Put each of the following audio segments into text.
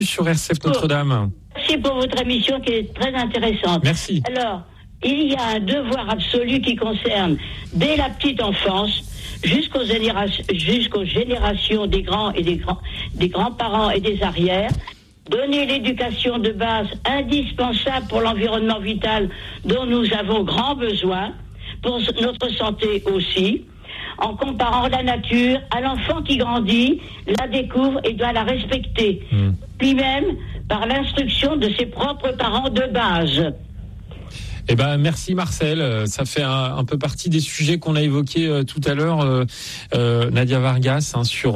Sur RCF Notre-Dame. Merci pour votre émission qui est très intéressante. Merci. Alors, il y a un devoir absolu qui concerne dès la petite enfance jusqu'aux générations des grands et des grands-parents et des arrières, donner l'éducation de base indispensable pour l'environnement vital dont nous avons grand besoin, pour notre santé aussi, en comparant la nature à l'enfant qui grandit, la découvre et doit la respecter, lui-même par l'instruction de ses propres parents de base. Eh ben, merci Marcel. Ça fait un peu partie des sujets qu'on a évoqués tout à l'heure, Nadia Vargas,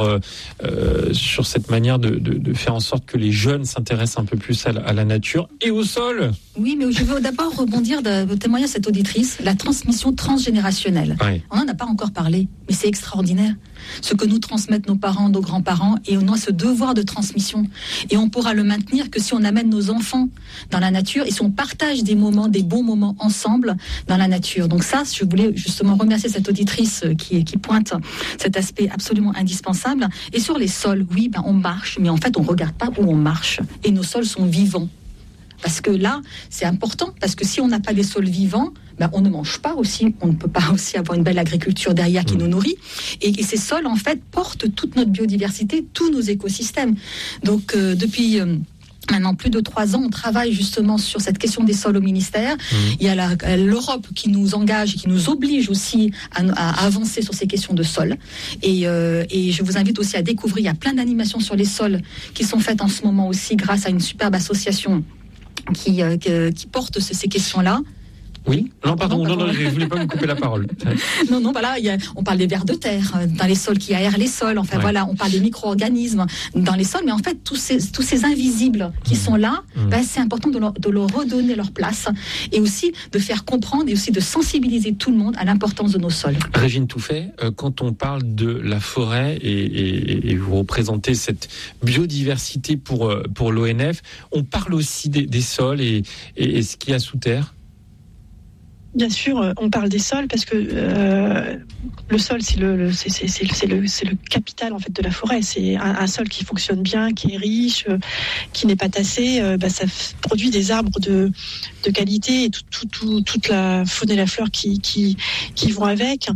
sur cette manière de faire en sorte que les jeunes s'intéressent un peu plus à la nature et au sol. Oui, mais je veux d'abord rebondir au témoignage de cette auditrice, la transmission transgénérationnelle. Oui. On n'en a pas encore parlé, mais c'est extraordinaire. Ce que nous transmettent nos parents, nos grands-parents, et on a ce devoir de transmission. Et on pourra le maintenir que si on amène nos enfants dans la nature et si on partage des bons moments ensemble dans la nature. Donc ça, je voulais justement remercier cette auditrice qui pointe cet aspect absolument indispensable. Et sur les sols, oui, on marche, mais en fait, on ne regarde pas où on marche. Et nos sols sont vivants. Parce que là, c'est important, parce que si on n'a pas des sols vivants, on ne mange pas aussi, on ne peut pas aussi avoir une belle agriculture derrière qui nous nourrit. Et ces sols, en fait, portent toute notre biodiversité, tous nos écosystèmes. Donc, depuis maintenant plus de 3 ans, on travaille justement sur cette question des sols au ministère. Il y a l'Europe qui nous engage et qui nous oblige aussi à avancer sur ces questions de sol. Et je vous invite aussi à découvrir, il y a plein d'animations sur les sols qui sont faites en ce moment aussi grâce à une superbe association qui porte ces questions-là. Oui. Non, pardon, je voulais pas vous couper la parole. Non, voilà, on parle des vers de terre dans les sols qui aèrent les sols. Enfin, voilà, on parle des micro-organismes dans les sols, mais en fait, tous ces invisibles qui sont là, c'est important de leur redonner leur place et aussi de faire comprendre et aussi de sensibiliser tout le monde à l'importance de nos sols. Régine Touffet, quand on parle de la forêt et vous représentez cette biodiversité pour l'ONF, on parle aussi des sols et ce qu'il y a sous terre. Bien sûr, on parle des sols parce que le sol, c'est le capital en fait de la forêt. C'est un sol qui fonctionne bien, qui est riche, qui n'est pas tassé. Ça produit des arbres de qualité et toute la faune et la flore qui vont avec.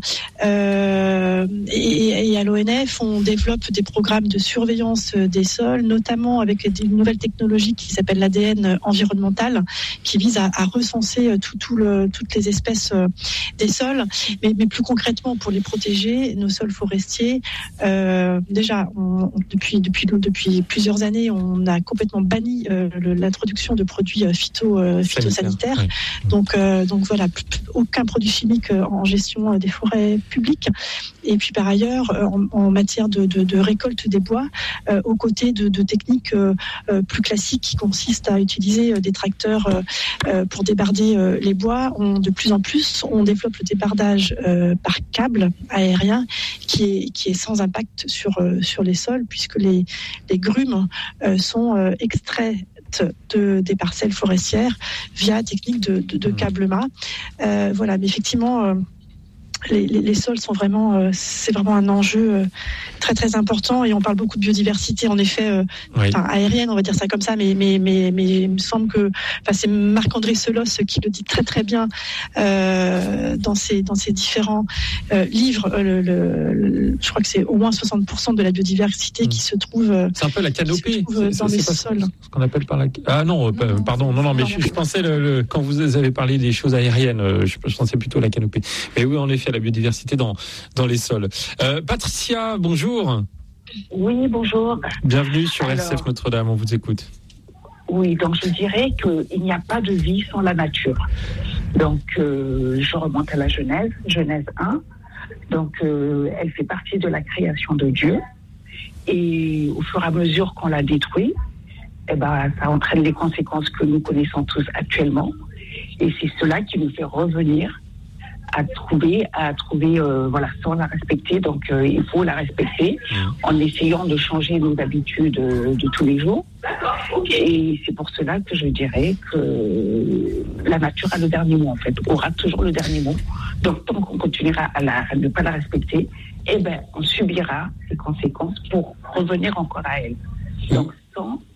Et à l'ONF, on développe des programmes de surveillance des sols, notamment avec des nouvelles technologies qui s'appellent l'ADN environnemental, qui visent à recenser toutes les espèces des sols, mais plus concrètement pour les protéger, nos sols forestiers. Déjà, depuis plusieurs années, on a complètement banni l'introduction de produits phytosanitaires. Oui. Donc voilà, aucun produit chimique en gestion des forêts publiques. Et puis par ailleurs, en matière de récolte des bois, aux côtés de techniques plus classiques qui consistent à utiliser des tracteurs pour débarder les bois, de plus en plus, on développe le débardage par câble aérien qui est sans impact sur les sols, puisque les grumes sont extraites des parcelles forestières via technique de câblement. Voilà, mais effectivement, les sols sont c'est vraiment un enjeu très très important, et on parle beaucoup de biodiversité en effet aérienne, on va dire ça comme ça, mais il me semble que c'est Marc-André Selos qui le dit très très bien dans ses différents livres. Je crois que c'est au moins 60% de la biodiversité qui se trouve c'est un peu la canopée dans les sols. Ce qu'on appelle par la pardon, mais je pensais quand vous avez parlé des choses aériennes, je pensais plutôt à la canopée. Mais oui, en effet, la biodiversité dans les sols. Patricia, bonjour. Oui, bonjour. Bienvenue sur RCF Notre-Dame, on vous écoute. Oui, donc je dirais qu'il n'y a pas de vie sans la nature. Donc, je remonte à la Genèse 1. Donc, elle fait partie de la création de Dieu. Et au fur et à mesure qu'on la détruit, ça entraîne les conséquences que nous connaissons tous actuellement. Et c'est cela qui nous fait revenir à trouver sans la respecter. Donc il faut la respecter en essayant de changer nos habitudes de tous les jours. Et c'est pour cela que je dirais que la nature a le dernier mot, en fait, aura toujours le dernier mot. Donc tant qu'on continuera à ne pas la respecter, on subira les conséquences pour revenir encore à elle. Donc sans